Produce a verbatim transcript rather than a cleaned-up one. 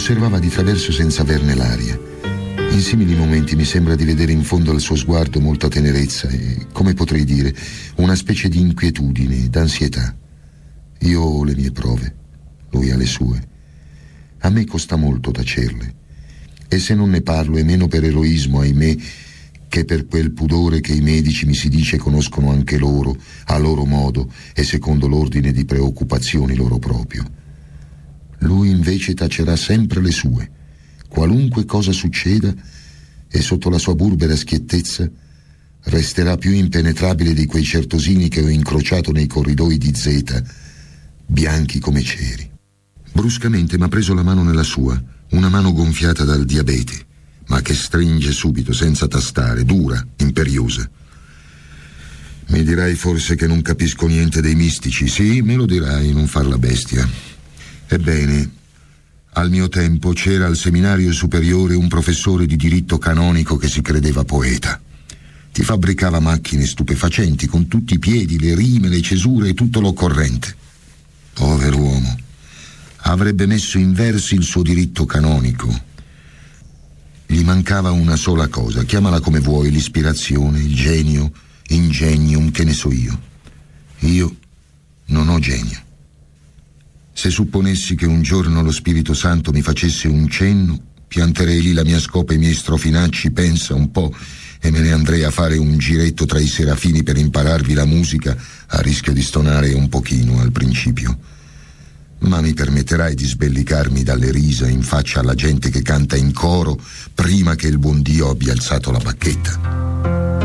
Osservava di traverso senza averne l'aria. In simili momenti mi sembra di vedere in fondo al suo sguardo molta tenerezza e, come potrei dire, una specie di inquietudine, d'ansietà. Io ho le mie prove, lui ha le sue. A me costa molto tacerle. E se non ne parlo è meno per eroismo, ahimè, che per quel pudore che i medici, mi si dice, conoscono anche loro, a loro modo e secondo l'ordine di preoccupazioni loro proprio. Lui invece tacerà sempre le sue, qualunque cosa succeda, e sotto la sua burbera schiettezza resterà più impenetrabile di quei certosini che ho incrociato nei corridoi di Zeta, bianchi come ceri. Bruscamente m'ha preso la mano nella sua, una mano gonfiata dal diabete, ma che stringe subito, senza tastare, dura, imperiosa. Mi dirai forse che non capisco niente dei mistici. Sì, me lo dirai, non far la bestia. Ebbene, al mio tempo c'era al seminario superiore un professore di diritto canonico che si credeva poeta. Ti fabbricava macchine stupefacenti con tutti i piedi, le rime, le cesure e tutto l'occorrente. Pover'uomo. Avrebbe messo in versi il suo diritto canonico. Gli mancava una sola cosa, chiamala come vuoi, l'ispirazione, il genio, ingenium, che ne so io. Io non ho genio. Se supponessi che un giorno lo Spirito Santo mi facesse un cenno, pianterei lì la mia scopa e i miei strofinacci, pensa un po', e me ne andrei a fare un giretto tra i serafini per impararvi la musica, a rischio di stonare un pochino al principio. Ma mi permetterai di sbellicarmi dalle risa in faccia alla gente che canta in coro prima che il buon Dio abbia alzato la bacchetta.